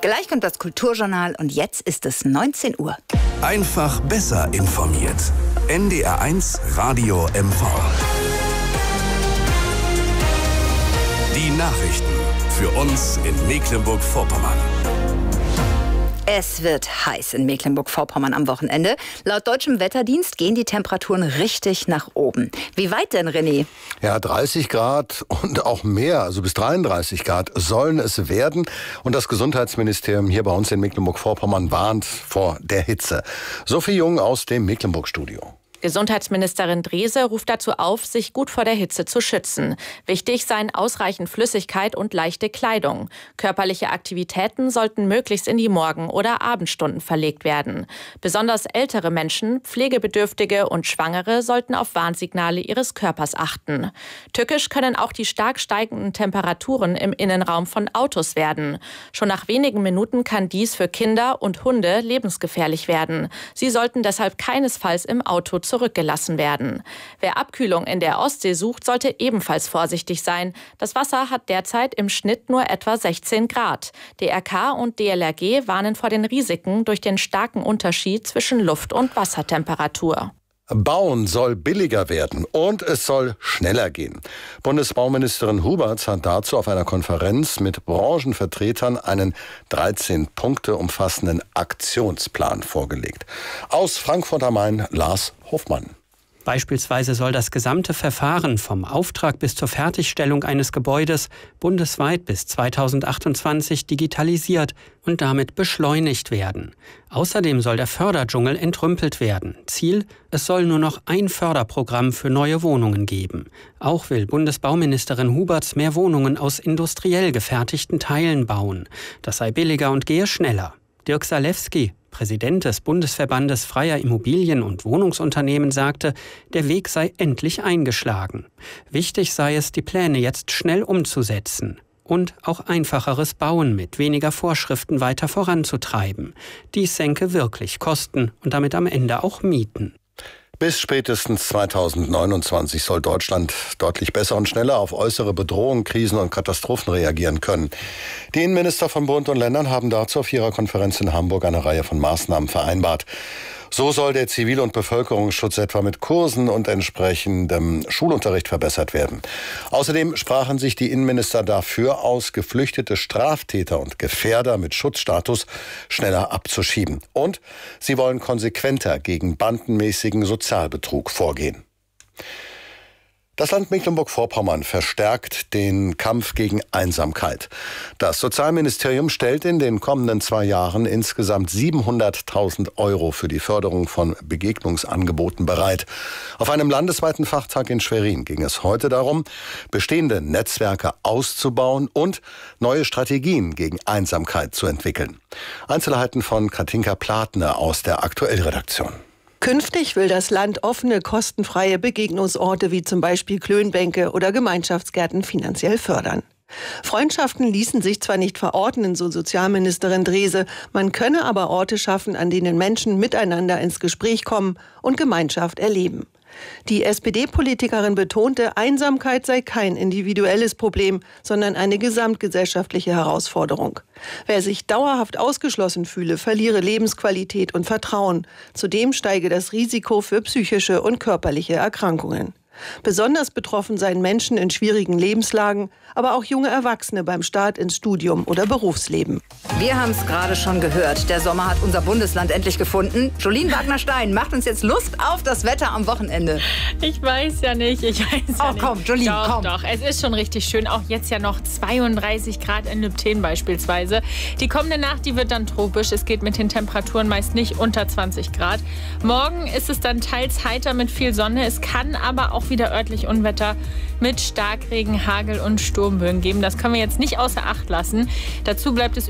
Gleich kommt das Kulturjournal und jetzt ist es 19 Uhr. Einfach besser informiert. NDR1 Radio MV. Die Nachrichten für uns in Mecklenburg-Vorpommern. Es wird heiß in Mecklenburg-Vorpommern am Wochenende. Laut deutschem Wetterdienst gehen die Temperaturen richtig nach oben. Wie weit denn, René? Ja, 30 Grad und auch mehr, also bis 33 Grad sollen es werden. Und das Gesundheitsministerium hier bei uns in Mecklenburg-Vorpommern warnt vor der Hitze. Sophie Jung aus dem Mecklenburg-Studio. Gesundheitsministerin Drese ruft dazu auf, sich gut vor der Hitze zu schützen. Wichtig seien ausreichend Flüssigkeit und leichte Kleidung. Körperliche Aktivitäten sollten möglichst in die Morgen- oder Abendstunden verlegt werden. Besonders ältere Menschen, Pflegebedürftige und Schwangere sollten auf Warnsignale ihres Körpers achten. Tückisch können auch die stark steigenden Temperaturen im Innenraum von Autos werden. Schon nach wenigen Minuten kann dies für Kinder und Hunde lebensgefährlich werden. Sie sollten deshalb keinesfalls im Auto zurückgelassen werden. Wer Abkühlung in der Ostsee sucht, sollte ebenfalls vorsichtig sein. Das Wasser hat derzeit im Schnitt nur etwa 16 Grad. DRK und DLRG warnen vor den Risiken durch den starken Unterschied zwischen Luft- und Wassertemperatur. Bauen soll billiger werden und es soll schneller gehen. Bundesbauministerin Huberts hat dazu auf einer Konferenz mit Branchenvertretern einen 13 Punkte umfassenden Aktionsplan vorgelegt. Aus Frankfurt am Main, Lars Hofmann. Beispielsweise soll das gesamte Verfahren vom Auftrag bis zur Fertigstellung eines Gebäudes bundesweit bis 2028 digitalisiert und damit beschleunigt werden. Außerdem soll der Förderdschungel entrümpelt werden. Ziel: es soll nur noch ein Förderprogramm für neue Wohnungen geben. Auch will Bundesbauministerin Huberts mehr Wohnungen aus industriell gefertigten Teilen bauen. Das sei billiger und gehe schneller. Dirk Salewski, Präsident des Bundesverbandes freier Immobilien- und Wohnungsunternehmen, sagte, der Weg sei endlich eingeschlagen. Wichtig sei es, die Pläne jetzt schnell umzusetzen und auch einfacheres Bauen mit weniger Vorschriften weiter voranzutreiben. Dies senke wirklich Kosten und damit am Ende auch Mieten. Bis spätestens 2029 soll Deutschland deutlich besser und schneller auf äußere Bedrohungen, Krisen und Katastrophen reagieren können. Die Innenminister von Bund und Ländern haben dazu auf ihrer Konferenz in Hamburg eine Reihe von Maßnahmen vereinbart. So soll der Zivil- und Bevölkerungsschutz etwa mit Kursen und entsprechendem Schulunterricht verbessert werden. Außerdem sprachen sich die Innenminister dafür aus, geflüchtete Straftäter und Gefährder mit Schutzstatus schneller abzuschieben. Und sie wollen konsequenter gegen bandenmäßigen Sozialbetrug vorgehen. Das Land Mecklenburg-Vorpommern verstärkt den Kampf gegen Einsamkeit. Das Sozialministerium stellt in den kommenden 2 Jahren insgesamt 700.000 € für die Förderung von Begegnungsangeboten bereit. Auf einem landesweiten Fachtag in Schwerin ging es heute darum, bestehende Netzwerke auszubauen und neue Strategien gegen Einsamkeit zu entwickeln. Einzelheiten von Katinka Platner aus der Aktuellredaktion. Künftig will das Land offene, kostenfreie Begegnungsorte wie zum Beispiel Klönbänke oder Gemeinschaftsgärten finanziell fördern. Freundschaften ließen sich zwar nicht verordnen, so Sozialministerin Drese, man könne aber Orte schaffen, an denen Menschen miteinander ins Gespräch kommen und Gemeinschaft erleben. Die SPD-Politikerin betonte, Einsamkeit sei kein individuelles Problem, sondern eine gesamtgesellschaftliche Herausforderung. Wer sich dauerhaft ausgeschlossen fühle, verliere Lebensqualität und Vertrauen. Zudem steige das Risiko für psychische und körperliche Erkrankungen. Besonders betroffen seien Menschen in schwierigen Lebenslagen, aber auch junge Erwachsene beim Start ins Studium oder Berufsleben. Wir haben es gerade schon gehört. Der Sommer hat unser Bundesland endlich gefunden. Jolien Wagner-Stein macht uns jetzt Lust auf das Wetter am Wochenende. Ich weiß ja nicht. Oh, komm, Jolien, komm. Doch, es ist schon richtig schön. Auch jetzt ja noch 32 Grad in Lübten beispielsweise. Die kommende Nacht, die wird dann tropisch. Es geht mit den Temperaturen meist nicht unter 20 Grad. Morgen ist es dann teils heiter mit viel Sonne. Es kann aber auch wieder örtlich Unwetter mit Starkregen, Hagel und Sturmböen geben. Das können wir jetzt nicht außer Acht lassen. Dazu bleibt es